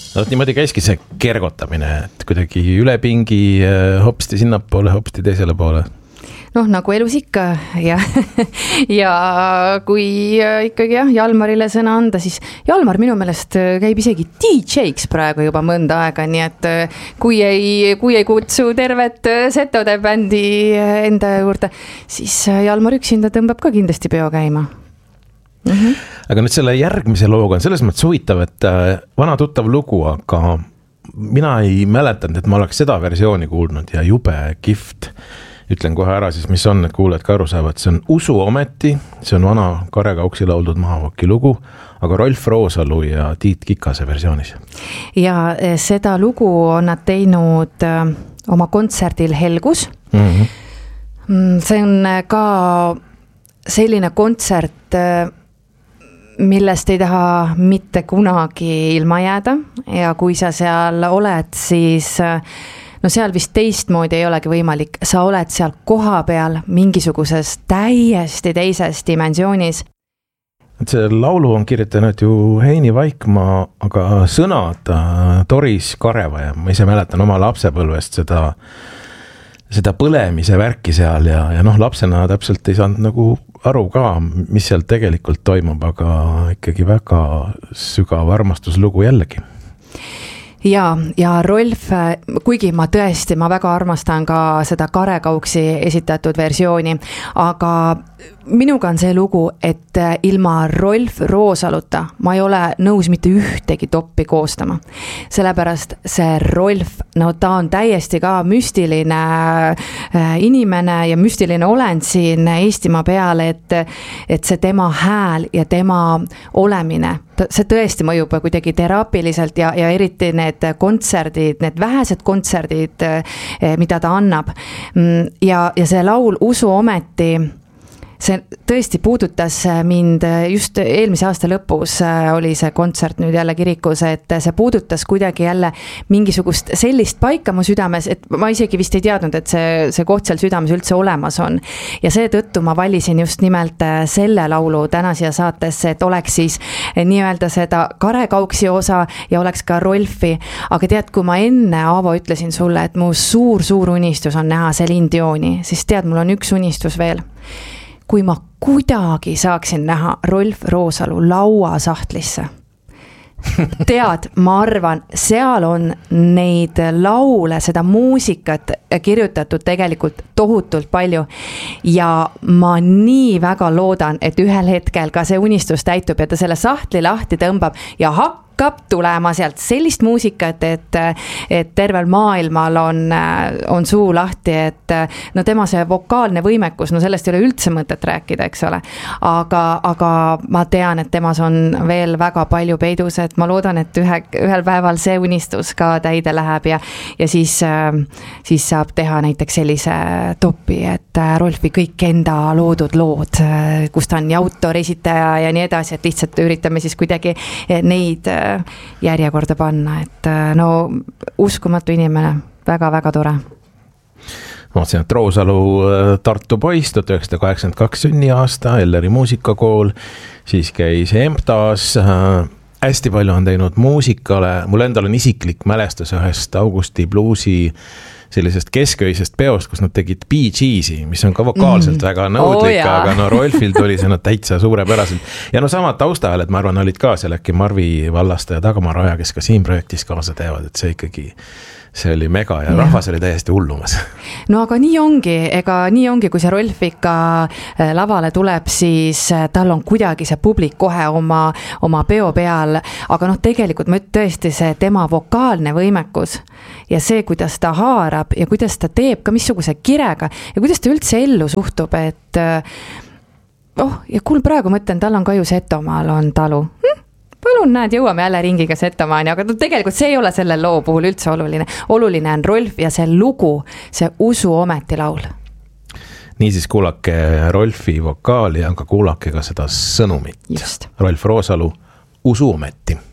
No niimoodi käiski see kergotamine, et kuidagi üle pingi hopsti sinnapoole, hopsti teisele poole. Noh, nagu elus ikka ja kui ikkagi Jalmarile sõna anda, siis Jalmar minu meelest käib isegi DJ-ks praegu juba mõnda aega, nii et kui ei kutsu tervet Setode bändi enda juurde, siis Jalmar üksinda tõmbab ka kindlasti peo käima. Aga nüüd selle järgmise looga on selles mõttes huvitav, et vana tuttav lugu, aga mina ei mäletanud, et ma oleks seda versiooni kuulnud ja jube kihvt. Ütlen kohe ära siis, mis on, et kuulajad ka aru saavad. See on Usu ometi, see on vana Kare Kauksi lauldud Mahavokki lugu, aga Rolf Roosalu ja Tiit Kikase versioonis. Ja seda lugu on nad teinud oma kontserdil Helgus. See on ka selline kontsert, millest ei taha mitte kunagi ilma jääda ja kui sa seal oled, siis no seal vist teistmoodi ei olegi võimalik. Sa oled seal koha peal mingisuguses täiesti teises dimensioonis. See laulu on kirjutanud ju Heini Vaikmaa, aga sõnad Doris Karevaja. Ma ise mäletan oma lapsepõlvest seda põlemise värki seal ja lapsena täpselt ei saanud nagu aru ka, mis seal tegelikult toimub, aga ikkagi väga sügav armastuslugu jällegi. Ja Rolf, kuigi ma väga armastan ka seda Kare Kauksi esitatud versiooni, aga minuga on see lugu, et ilma Rolf Roosaluta ma ei ole nõus mitte ühtegi toppi koostama. Sellepärast see Rolf, no ta on täiesti ka müstiline inimene ja müstiline olend siin Eestimaa peal, et see tema hääl ja tema olemine, see tõesti mõjub kuidagi teraapiliselt ja eriti need kontserdid, need vähesed kontserdid, mida ta annab. Ja see laul Usu ometi, see tõesti puudutas mind just eelmise aasta lõpus oli see kontsert nüüd jälle kirikus, et see puudutas kuidagi jälle mingisugust sellist paika mu südames, et ma isegi vist ei teadnud, et see koht seal südames üldse olemas on. Ja seetõttu ma valisin just nimelt selle laulu täna siia saatesse, et oleks siis nii-öelda seda Kare Kauksi osa ja oleks ka Rolfi. Aga tead, kui ma enne Aavo ütlesin sulle, et mu suur unistus on näha Celine Dioni, siis tead, mul on üks unistus veel. Kui ma kuidagi saaksin näha Rolf Roosalu lauasahtlisse. Tead, ma arvan, seal on neid laule, seda muusikat kirjutatud tegelikult tohutult palju ja ma nii väga loodan, et ühel hetkel ka see unistus täitub ja ta selle sahtli lahti tõmbab ja hakkab tulema sealt sellist muusikat, et tervel maailmal on suu lahti, et no tema see vokaalne võimekus, no sellest ei ole üldse mõtet rääkida, eks ole. Aga ma tean, et temas on veel väga palju peidus, et ma loodan, et ühel päeval see unistus ka täide läheb ja siis saab teha näiteks sellise topi, et Rolfi kõik enda loodud lood, kus ta on autor, esitaja ja nii edasi, et lihtsalt üritame siis kuidagi neid järjekorda panna, et no uskumatu inimene, väga-väga tore. Ma mõtlesin, et Roosalu Tartu poiss, 1982 sünniaasta, Elleri muusikakool, siis käis EMTA-s, hästi palju on teinud muusikale, mul endal on isiklik mälestus ühest Augusti bluusi sellisest kesköisest peost, kus nad tegid Bee Gees'i, mis on ka vokaalselt väga nõudlik, aga no Rolfil tuli see täitsa suurepäraselt. Ja no samad taustahääled, ma arvan, olid ka seal äkki Marvi Vallasta ja Dagmar Oja, kes ka siin projektis kaasa teevad, et see ikkagi see oli mega ja rahvas oli täiesti hullumas. No aga nii ongi, kui see Rolf ikka lavale tuleb, siis tal on kuidagi see publik kohe oma peo peal, aga tegelikult ma tõesti see tema vokaalne võimekus ja see, kuidas ta haarab ja kuidas ta teeb ka missuguse kirega ja kuidas ta üldse ellu suhtub, et ja kuul praegu mõtlen, tal on ka ju Setomaal on talu. Palun näed, jõuame jälle ringiga Setomaani, aga tegelikult see ei ole selle loo puhul üldse oluline. Oluline on Rolf ja see lugu, see Usu ometi laul. Niisiis kuulake Rolfi vokaali, aga kuulake ka seda sõnumit. Just. Rolf Roosalu, Usu ometi.